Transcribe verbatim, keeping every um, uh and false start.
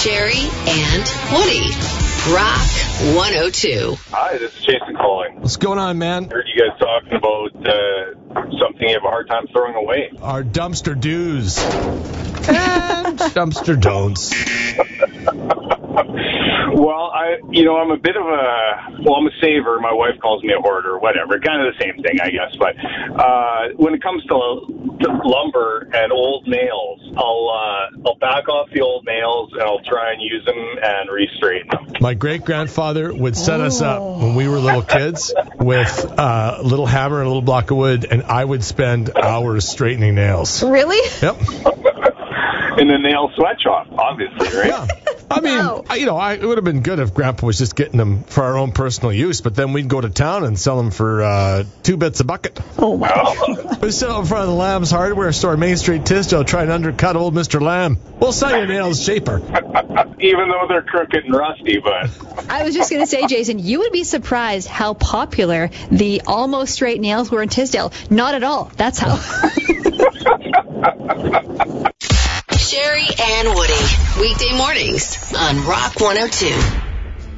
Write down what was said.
Sherry and Woody. Rock one oh two. Hi, this is Jason calling. What's going on, man? I heard you guys talking about uh, something you have a hard time throwing away. Our dumpster do's and dumpster don'ts. Well, I, you know, I'm a bit of a, well, I'm a saver. My wife calls me a hoarder, whatever. Kind of the same thing, I guess. But uh, when it comes to, to lumber and old nails, I'll uh, I'll back off the old nails and I'll try and use them and re-straighten them. My great-grandfather would set us up when we were little kids with uh, a little hammer and a little block of wood, and I would spend hours straightening nails. Really? Yep. In the nail sweatshop, obviously, right? Yeah. I mean, No. I, you know, I, it would have been good if Grandpa was just getting them for our own personal use, but then we'd go to town and sell them for uh, two bits a bucket. Oh, my. Oh. We sit out in front of the Lamb's Hardware Store, Main Street, Tisdale, try and undercut old Mister Lamb. We'll sell your nails cheaper. Even though they're crooked and rusty, but... I was just going to say, Jason, you would be surprised how popular the almost straight nails were in Tisdale. Not at all. That's how. Sherry and Woody. Weekday mornings on Rock one oh two.